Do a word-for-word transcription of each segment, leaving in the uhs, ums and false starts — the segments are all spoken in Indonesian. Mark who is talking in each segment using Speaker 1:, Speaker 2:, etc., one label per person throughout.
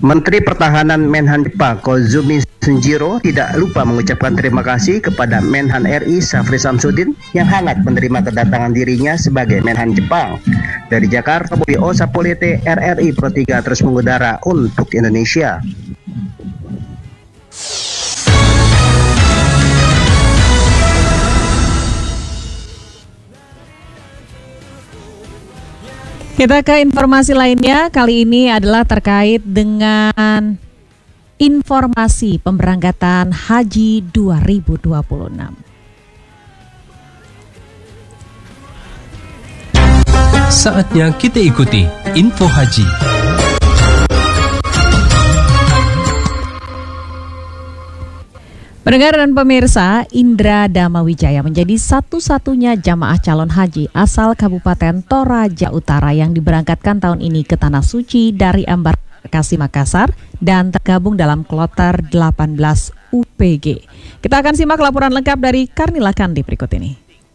Speaker 1: Menteri Pertahanan Menhan Jepang Kozumi Sunjiro tidak lupa mengucapkan terima kasih kepada Menhan R I Syafri Samsudin yang hangat menerima kedatangan dirinya sebagai Menhan Jepang. Dari Jakarta, Budi Osapolite R R I Pro tiga terus mengudara untuk Indonesia.
Speaker 2: Kita ke informasi lainnya, kali ini adalah terkait dengan informasi pemberangkatan Haji dua ribu dua puluh enam.
Speaker 3: Saatnya kita ikuti Info Haji.
Speaker 2: Pendengar dan pemirsa, Indra Damawijaya menjadi satu-satunya jamaah calon haji asal Kabupaten Toraja Utara yang diberangkatkan tahun ini ke Tanah Suci dari embarkasi Makassar dan tergabung dalam kloter delapan belas U P G. Kita akan simak laporan lengkap dari Karnila Kandi berikut ini.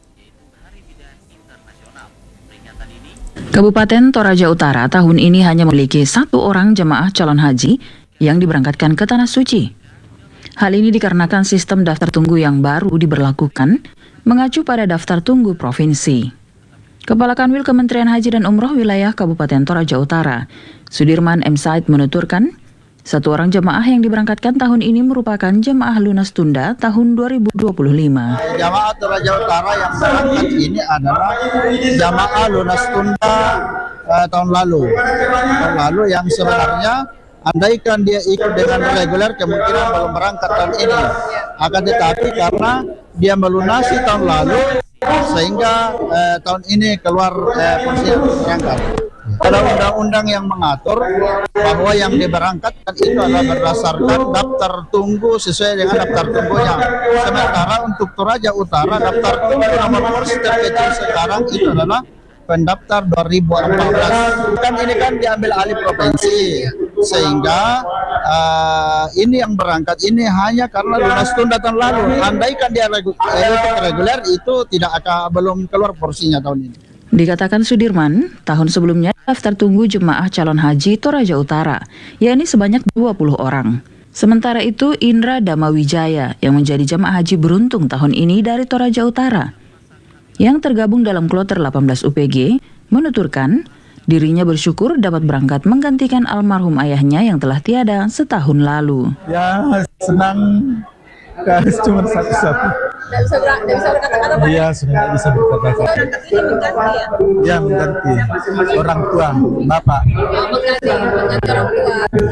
Speaker 4: Kabupaten Toraja Utara tahun ini hanya memiliki satu orang jamaah calon haji yang diberangkatkan ke Tanah Suci. Hal ini dikarenakan sistem daftar tunggu yang baru diberlakukan mengacu pada daftar tunggu provinsi. Kepala Kanwil Kementerian Haji dan Umroh Wilayah Kabupaten Toraja Utara, Sudirman M. Said menuturkan, satu orang jemaah yang diberangkatkan tahun ini merupakan jemaah lunas tunda tahun dua ribu dua puluh lima.
Speaker 5: Jemaah Toraja Utara yang berangkat ini adalah jemaah lunas tunda uh, tahun lalu. Tahun lalu yang sebenarnya andaikan dia ikut dengan reguler kemungkinan belum berangkat tahun ini. Akan tetapi karena dia melunasi tahun lalu sehingga eh, tahun ini keluar eh, porsi berangkat. Ada undang-undang yang mengatur bahwa yang diberangkatkan itu adalah berdasarkan daftar tunggu sesuai dengan daftar tunggunya. Sementara untuk Toraja Utara daftar tunggu nomor porsi terkecil sekarang itu adalah pendaftar dua ribu empat belas. Kan ini kan diambil alih provinsi, sehingga uh, ini yang berangkat ini hanya karena lunas tunda tahun lalu. Andaikan dia regu eh, reguler itu tidak akan belum keluar porsinya tahun ini.
Speaker 4: Dikatakan Sudirman, tahun sebelumnya daftar tunggu jemaah calon haji Toraja Utara, yakni sebanyak dua puluh orang. Sementara itu Indra Damawijaya yang menjadi jemaah haji beruntung tahun ini dari Toraja Utara, yang tergabung dalam kloter delapan belas U P G, menuturkan dirinya bersyukur dapat berangkat menggantikan almarhum ayahnya yang telah tiada setahun lalu.
Speaker 6: Ya, senang karena cuma satu-satu.
Speaker 7: Tidak bisa ber, tidak bisa berkata-kata Pak?
Speaker 6: Iya, sudah tidak bisa berkata-kata.
Speaker 7: Ini mengganti ya?
Speaker 6: Ya, mengganti orang tua, bapak.
Speaker 7: Oh, mengganti, mengganti orang tua.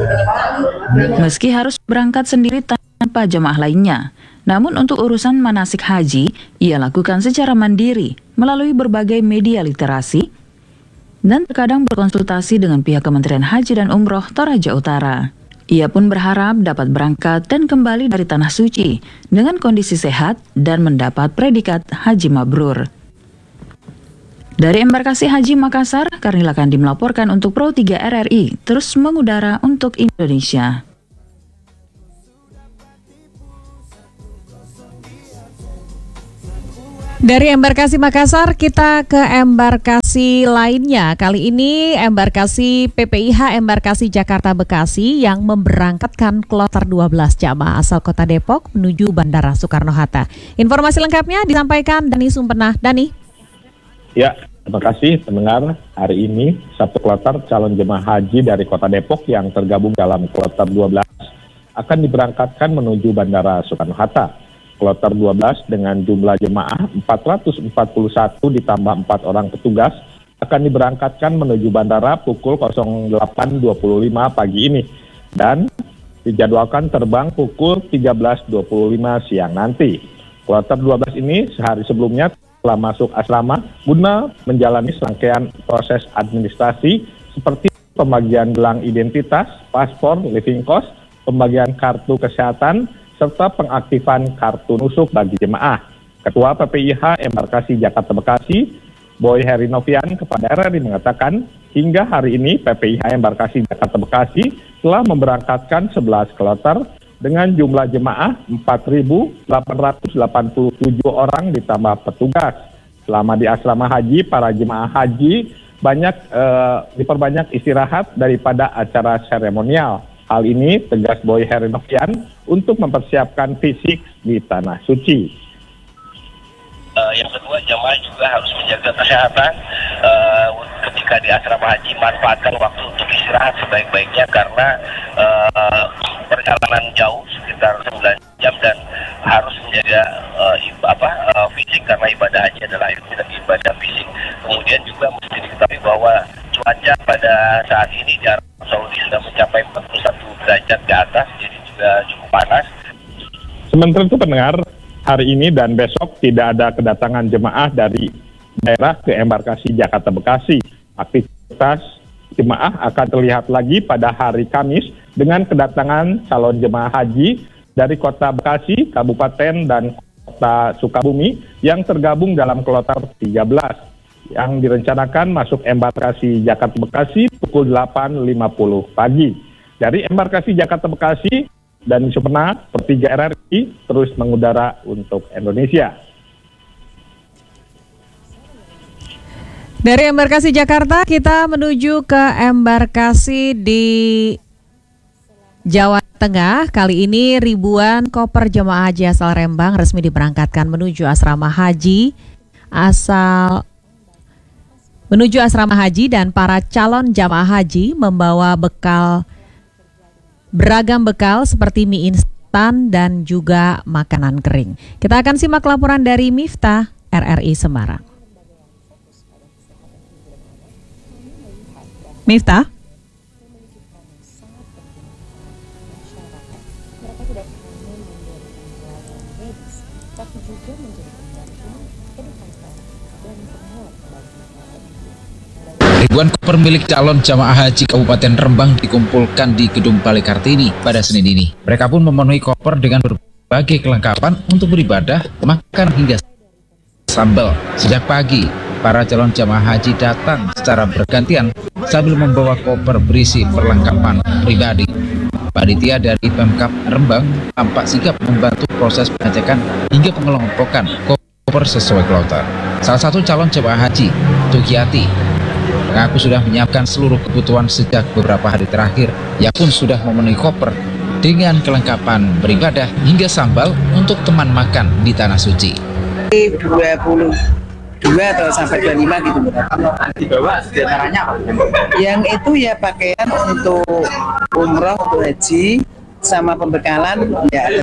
Speaker 4: Meski harus berangkat sendiri tanpa jemaah lainnya, namun untuk urusan manasik haji, ia lakukan secara mandiri melalui berbagai media literasi dan terkadang berkonsultasi dengan pihak Kementerian Haji dan Umroh Toraja Utara. Ia pun berharap dapat berangkat dan kembali dari Tanah Suci dengan kondisi sehat dan mendapat predikat Haji Mabrur. Dari embarkasi Haji Makassar, Karnila Kandi melaporkan untuk Pro tiga R R I terus mengudara untuk Indonesia.
Speaker 2: Dari embarkasi Makassar kita ke embarkasi lainnya. Kali ini embarkasi P P I H Embarkasi Jakarta Bekasi yang memberangkatkan kloter dua belas jamaah asal Kota Depok menuju Bandara Soekarno-Hatta. Informasi lengkapnya disampaikan Dani Sumpenah. Dani.
Speaker 8: Ya, terima kasih pendengar. Hari ini satu kloter calon jemaah haji dari Kota Depok yang tergabung dalam kloter dua belas akan diberangkatkan menuju Bandara Soekarno-Hatta. Kloter dua belas dengan jumlah jemaah empat ratus empat puluh satu ditambah empat orang petugas akan diberangkatkan menuju bandara pukul delapan dua puluh lima pagi ini dan dijadwalkan terbang pukul tiga belas dua puluh lima siang nanti. Kloter dua belas ini sehari sebelumnya telah masuk asrama guna menjalani serangkaian proses administrasi seperti pembagian gelang identitas, paspor, living cost, pembagian kartu kesehatan, serta pengaktifan kartu nusuk bagi jemaah. Ketua P P I H Embarkasi Jakarta Bekasi, Boy Heri Novian kepada R R I mengatakan, hingga hari ini P P I H Embarkasi Jakarta Bekasi telah memberangkatkan sebelas kloter dengan jumlah jemaah empat ribu delapan ratus delapan puluh tujuh orang ditambah petugas. Selama di asrama haji, para jemaah haji banyak eh, diperbanyak istirahat daripada acara seremonial. Hal ini tegas Boy Herinovian untuk mempersiapkan fisik di Tanah Suci.
Speaker 9: Uh, yang kedua, jamaah juga harus menjaga kesehatan uh, ketika di asrama haji. Manfaatkan waktu untuk istirahat sebaik-baiknya karena uh, perjalanan jauh sekitar sembilan jam dan harus menjaga uh, apa uh, fisik karena ibadah haji adalah ibadah fisik. Kemudian juga mesti diketahui bahwa cuaca pada saat ini di Arab Saudi sudah mencapai empat puluh satu derajat ke atas, jadi juga cukup panas.
Speaker 8: Sementara itu pendengar, hari ini dan besok tidak ada kedatangan jemaah dari daerah ke embarkasi Jakarta Bekasi. Aktivitas jemaah akan terlihat lagi pada hari Kamis dengan kedatangan calon jemaah haji dari kota Bekasi, Kabupaten, dan kota Sukabumi yang tergabung dalam kloter tiga belas yang direncanakan masuk embarkasi Jakarta Bekasi pukul delapan lima puluh pagi. Dari embarkasi Jakarta Bekasi dan Supena, per tiga R R I terus mengudara untuk Indonesia.
Speaker 2: Dari embarkasi Jakarta kita menuju ke embarkasi di Jawa Tengah. Kali ini ribuan koper jemaah haji asal Rembang resmi diberangkatkan menuju asrama haji asal menuju asrama haji, dan para calon jamaah haji membawa bekal beragam bekal seperti mie instan dan juga makanan kering. Kita akan simak laporan dari Miftah R R I Semarang. Miftah.
Speaker 10: Ribuan koper milik calon jamaah haji Kabupaten Rembang dikumpulkan di Gedung Balai Kartini pada Senin ini. Mereka pun memenuhi koper dengan berbagai kelengkapan untuk beribadah, makan hingga sambal. Sejak pagi, para calon jamaah haji datang secara bergantian sambil membawa koper berisi perlengkapan pribadi. Panitia dari Pemkab Rembang tampak sigap membantu proses pengecekan hingga pengelompokan koper sesuai kloter. Salah satu calon jamaah haji, Tugiati, mengaku sudah menyiapkan seluruh kebutuhan sejak beberapa hari terakhir. Ia pun sudah memenuhi koper dengan kelengkapan beribadah hingga sambal untuk teman makan di Tanah Suci.
Speaker 11: dua puluh dua atau sampai dua puluh lima gitu.
Speaker 12: Dibawa diantaranya apa?
Speaker 11: Yang itu ya pakaian untuk umroh, untuk haji, sama pembekalan ya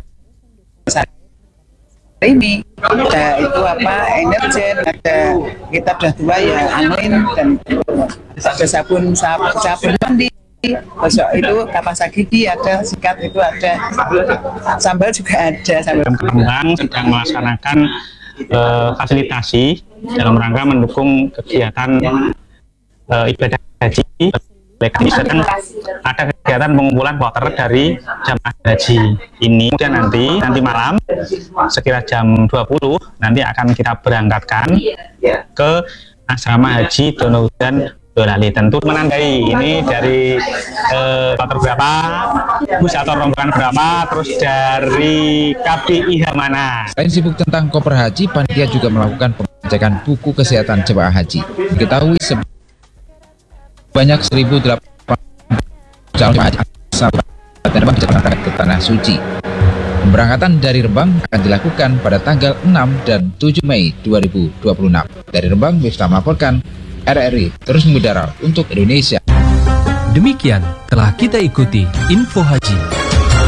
Speaker 11: ini ada itu apa energen, ada kitab dah tua ya anuin, dan ada sabun sabun, sabun mandi, besok itu kapas gigi ada, sikat itu ada, sambal juga ada. Sambal
Speaker 12: Rembang sedang melaksanakan uh, fasilitasi dalam rangka mendukung kegiatan uh, ibadah haji. Sedang ada kegiatan pengumpulan kloter dari jamaah haji ini. Kemudian nanti nanti malam sekira jam dua puluh nanti akan kita berangkatkan ke asrama haji Donohudan Dolali. Tentu menandai ini dari eh, kloter berapa, bus atau rombongan berapa, terus dari K P I H mana.
Speaker 10: Selain sibuk tentang koper haji, panitia juga melakukan pengecekan buku kesehatan jemaah haji. Diketahui sebanyak banyak seribu delapan calon haji asal Kabupaten Rembang berangkat ke Tanah Suci. Pemberangkatan dari Rembang akan dilakukan pada tanggal enam dan tujuh Mei dua ribu dua puluh enam. Dari Rembang, Miftah melaporkan, R R I terus mengudara untuk Indonesia.
Speaker 3: Demikian telah kita ikuti Info Haji.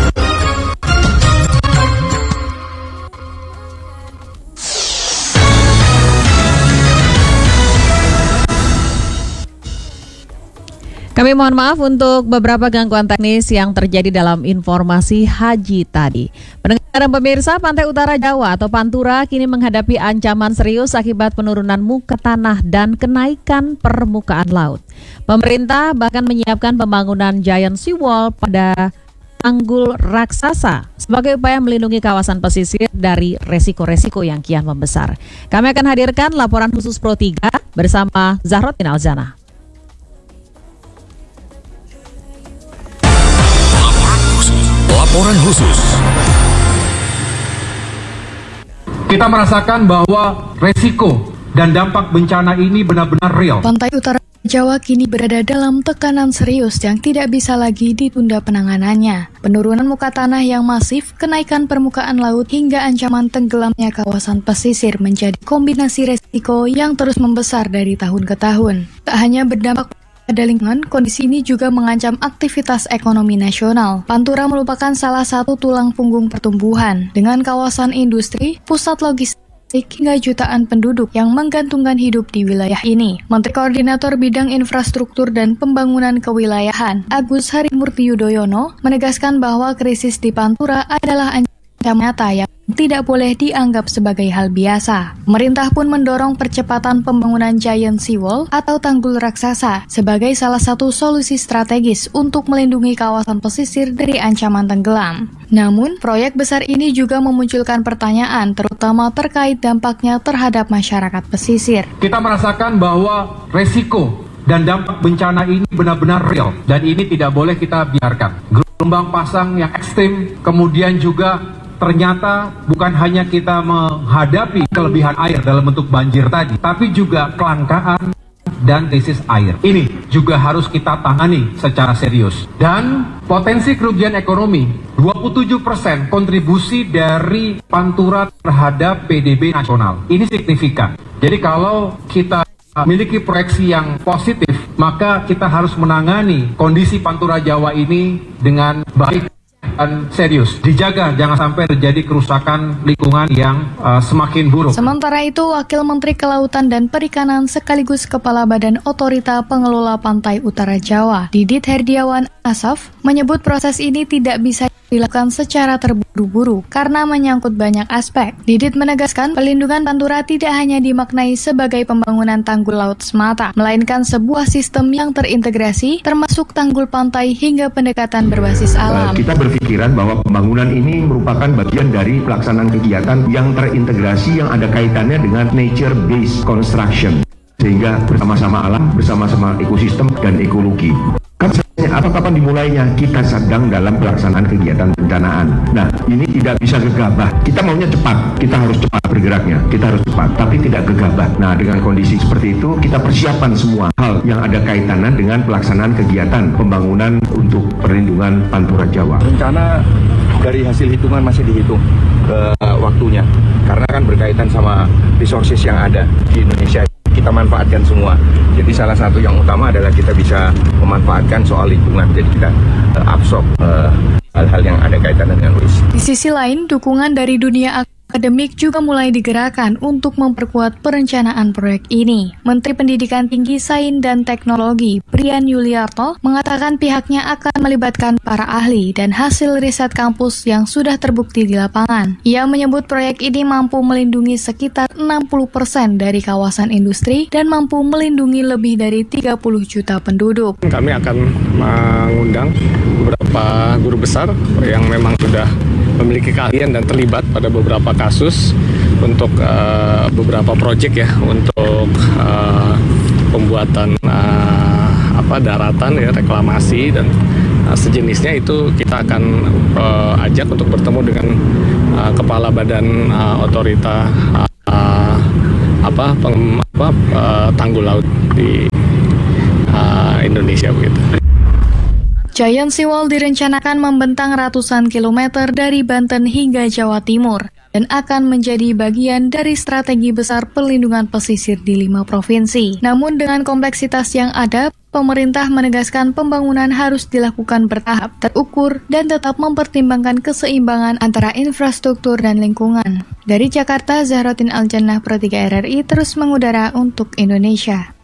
Speaker 2: Kami mohon maaf untuk beberapa gangguan teknis yang terjadi dalam informasi haji tadi. Pendengar dan pemirsa, Pantai Utara Jawa atau Pantura kini menghadapi ancaman serius akibat penurunan muka tanah dan kenaikan permukaan laut. Pemerintah bahkan menyiapkan pembangunan giant seawall pada tanggul raksasa sebagai upaya melindungi kawasan pesisir dari resiko-resiko yang kian membesar. Kami akan hadirkan laporan khusus Pro tiga bersama Zahrotin Alzana.
Speaker 13: Laporan khusus.
Speaker 14: Kita merasakan bahwa resiko dan dampak bencana ini benar-benar real.
Speaker 15: Pantai Utara Jawa kini berada dalam tekanan serius yang tidak bisa lagi ditunda penanganannya. Penurunan muka tanah yang masif, kenaikan permukaan laut hingga ancaman tenggelamnya kawasan pesisir menjadi kombinasi resiko yang terus membesar dari tahun ke tahun. Tak hanya berdampak pada lingkungan, kondisi ini juga mengancam aktivitas ekonomi nasional. Pantura merupakan salah satu tulang punggung pertumbuhan, dengan kawasan industri, pusat logistik, hingga jutaan penduduk yang menggantungkan hidup di wilayah ini. Menteri Koordinator Bidang Infrastruktur dan Pembangunan Kewilayahan, Agus Harimurti Yudhoyono, menegaskan bahwa krisis di Pantura adalah ancaman nyata yang tidak boleh dianggap sebagai hal biasa. Pemerintah pun mendorong percepatan pembangunan Giant Seawall atau tanggul raksasa sebagai salah satu solusi strategis untuk melindungi kawasan pesisir dari ancaman tenggelam. Namun, proyek besar ini juga memunculkan pertanyaan terutama terkait dampaknya terhadap masyarakat pesisir.
Speaker 14: Kita merasakan bahwa resiko dan dampak bencana ini benar-benar real dan ini tidak boleh kita biarkan. Gelombang pasang yang ekstrim, kemudian juga ternyata bukan hanya kita menghadapi kelebihan air dalam bentuk banjir tadi, tapi juga kelangkaan dan krisis air. Ini juga harus kita tangani secara serius. Dan potensi kerugian ekonomi, dua puluh tujuh persen kontribusi dari Pantura terhadap P D B nasional. Ini signifikan. Jadi kalau kita memiliki proyeksi yang positif, maka kita harus menangani kondisi Pantura Jawa ini dengan baik dan serius. Dijaga jangan sampai terjadi kerusakan lingkungan yang uh, semakin buruk.
Speaker 15: Sementara itu, Wakil Menteri Kelautan dan Perikanan sekaligus Kepala Badan Otorita Pengelola Pantai Utara Jawa, Didit Herdiawan Asaf, menyebut proses ini tidak bisa dilakukan secara terburu-buru karena menyangkut banyak aspek. Didit menegaskan pelindungan Pantura tidak hanya dimaknai sebagai pembangunan tanggul laut semata, melainkan sebuah sistem yang terintegrasi termasuk tanggul pantai hingga pendekatan berbasis alam.
Speaker 16: Kita berpikiran bahwa pembangunan ini merupakan bagian dari pelaksanaan kegiatan yang terintegrasi yang ada kaitannya dengan nature-based construction, sehingga bersama-sama alam, bersama-sama ekosistem dan ekologi. Apa kapan dimulainya? Kita sedang dalam pelaksanaan kegiatan perencanaan. Nah, ini tidak bisa gegabah. Kita maunya cepat, kita harus cepat bergeraknya, kita harus cepat, tapi tidak gegabah. Nah, dengan kondisi seperti itu, kita persiapkan semua hal yang ada kaitannya dengan pelaksanaan kegiatan pembangunan untuk perlindungan Pantura Jawa.
Speaker 17: Rencana dari hasil hitungan masih dihitung uh, waktunya, karena kan berkaitan sama resources yang ada di Indonesia. Kita manfaatkan semua. Jadi salah satu yang utama adalah kita bisa memanfaatkan soal lingkungan. Jadi kita uh, absorb uh, hal-hal yang ada kaitannya dengan riset.
Speaker 15: Di sisi lain, dukungan dari dunia akademik juga mulai digerakkan untuk memperkuat perencanaan proyek ini. Menteri Pendidikan Tinggi, Sains dan Teknologi, Brian Yuliarto, mengatakan pihaknya akan melibatkan para ahli dan hasil riset kampus yang sudah terbukti di lapangan. Ia menyebut proyek ini mampu melindungi sekitar enam puluh persen dari kawasan industri dan mampu melindungi lebih dari tiga puluh juta penduduk.
Speaker 18: Kami akan mengundang beberapa guru besar yang memang sudah memiliki keahlian dan terlibat pada beberapa kasus untuk uh, beberapa proyek ya, untuk uh, pembuatan uh, apa daratan ya, reklamasi dan uh, sejenisnya. Itu kita akan uh, ajak untuk bertemu dengan uh, kepala badan uh, otorita uh, apa, peng, apa uh, tanggul laut di uh, Indonesia begitu.
Speaker 15: Giant Seawall direncanakan membentang ratusan kilometer dari Banten hingga Jawa Timur dan akan menjadi bagian dari strategi besar perlindungan pesisir di lima provinsi. Namun dengan kompleksitas yang ada, pemerintah menegaskan pembangunan harus dilakukan bertahap, terukur, dan tetap mempertimbangkan keseimbangan antara infrastruktur dan lingkungan. Dari Jakarta, Zahrotin Aljannah, Pro tiga R R I, terus mengudara untuk Indonesia.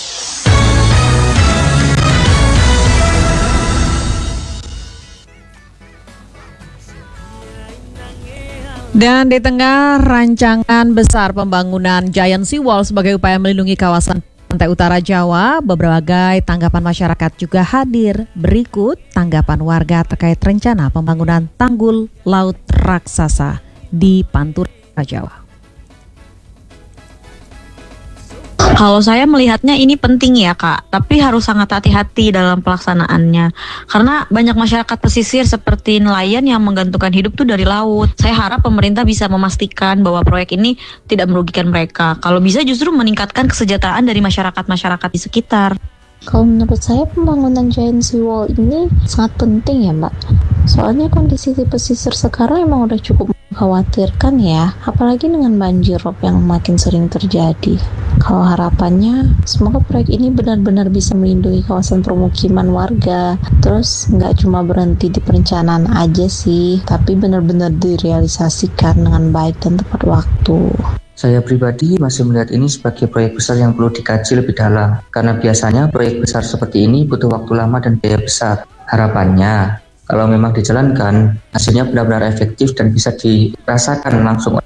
Speaker 2: Dan di tengah rancangan besar pembangunan Giant Seawall sebagai upaya melindungi kawasan pantai utara Jawa, berbagai tanggapan masyarakat juga hadir. Berikut tanggapan warga terkait rencana pembangunan tanggul laut raksasa di Pantura Jawa.
Speaker 19: Kalau saya melihatnya ini penting ya Kak, tapi harus sangat hati-hati dalam pelaksanaannya. Karena banyak masyarakat pesisir seperti nelayan yang menggantungkan hidup tuh dari laut. Saya harap pemerintah bisa memastikan bahwa proyek ini tidak merugikan mereka. Kalau bisa justru meningkatkan kesejahteraan dari masyarakat-masyarakat di sekitar.
Speaker 20: Kalau menurut saya pembangunan giant seawall ini sangat penting ya Mbak. Soalnya kondisi di pesisir sekarang emang udah cukup mengkhawatirkan ya, apalagi dengan banjir rob yang makin sering terjadi. Kalau harapannya semoga proyek ini benar-benar bisa melindungi kawasan permukiman warga. Terus nggak cuma berhenti di perencanaan aja sih, tapi benar-benar direalisasikan dengan baik dan tepat waktu.
Speaker 21: Saya pribadi masih melihat ini sebagai proyek besar yang perlu dikaji lebih dalam, karena biasanya proyek besar seperti ini butuh waktu lama dan biaya besar. Harapannya, kalau memang dijalankan, hasilnya benar-benar efektif dan bisa dirasakan langsung.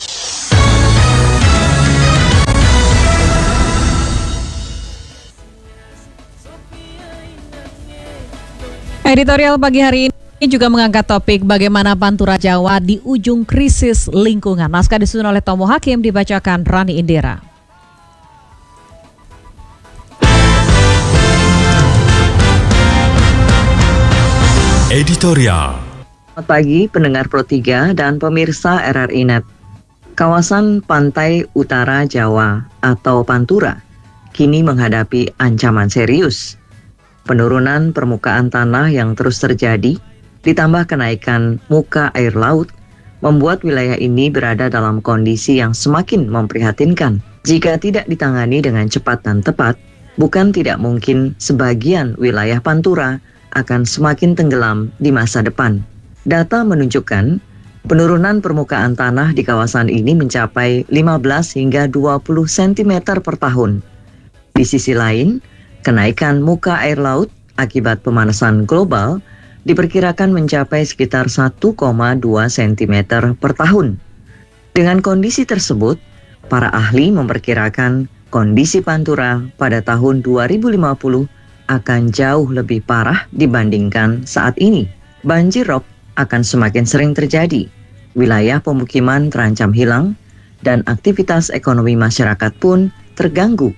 Speaker 2: Editorial pagi hari ini Ini juga mengangkat topik bagaimana Pantura Jawa di ujung krisis lingkungan. Naskah disusun oleh Tomo Hakim, dibacakan Rani Indira.
Speaker 13: Editorial.
Speaker 22: Selamat pagi pendengar Pro tiga dan pemirsa R R I Net. Kawasan Pantai Utara Jawa atau Pantura kini menghadapi ancaman serius. Penurunan permukaan tanah yang terus terjadi ditambah kenaikan muka air laut, membuat wilayah ini berada dalam kondisi yang semakin memprihatinkan. Jika tidak ditangani dengan cepat dan tepat, bukan tidak mungkin sebagian wilayah Pantura akan semakin tenggelam di masa depan. Data menunjukkan penurunan permukaan tanah di kawasan ini mencapai lima belas hingga dua puluh sentimeter per tahun. Di sisi lain, kenaikan muka air laut akibat pemanasan global diperkirakan mencapai sekitar satu koma dua sentimeter per tahun. Dengan kondisi tersebut, para ahli memperkirakan kondisi Pantura pada tahun dua ribu lima puluh akan jauh lebih parah dibandingkan saat ini. Banjir rob akan semakin sering terjadi, wilayah pemukiman terancam hilang, dan aktivitas ekonomi masyarakat pun terganggu.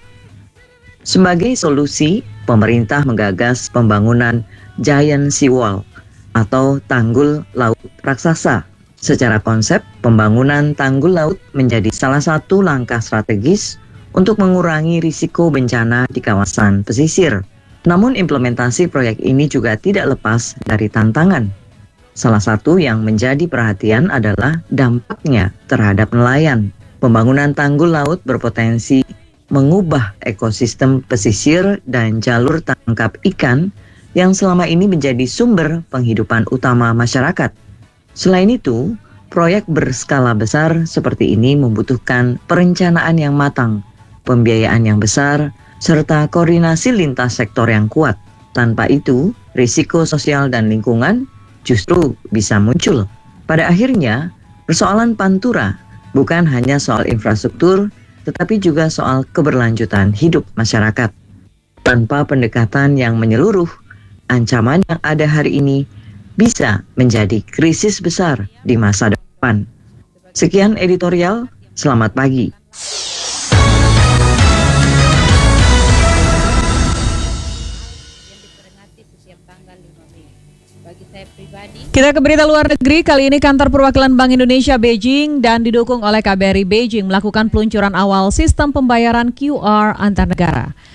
Speaker 22: Sebagai solusi, pemerintah menggagas pembangunan Giant Seawall atau tanggul laut raksasa. Secara konsep, pembangunan tanggul laut menjadi salah satu langkah strategis untuk mengurangi risiko bencana di kawasan pesisir. Namun implementasi proyek ini juga tidak lepas dari tantangan. Salah satu yang menjadi perhatian adalah dampaknya terhadap nelayan. Pembangunan tanggul laut berpotensi mengubah ekosistem pesisir dan jalur tangkap ikan yang selama ini menjadi sumber penghidupan utama masyarakat. Selain itu, proyek berskala besar seperti ini membutuhkan perencanaan yang matang, pembiayaan yang besar, serta koordinasi lintas sektor yang kuat. Tanpa itu, risiko sosial dan lingkungan justru bisa muncul. Pada akhirnya, persoalan Pantura bukan hanya soal infrastruktur, tetapi juga soal keberlanjutan hidup masyarakat. Tanpa pendekatan yang menyeluruh, ancaman yang ada hari ini bisa menjadi krisis besar di masa depan. Sekian editorial, selamat pagi.
Speaker 2: Kita ke berita luar negeri. Kali ini kantor perwakilan Bank Indonesia Beijing dan didukung oleh K B R I Beijing melakukan peluncuran awal sistem pembayaran Q R antar negara.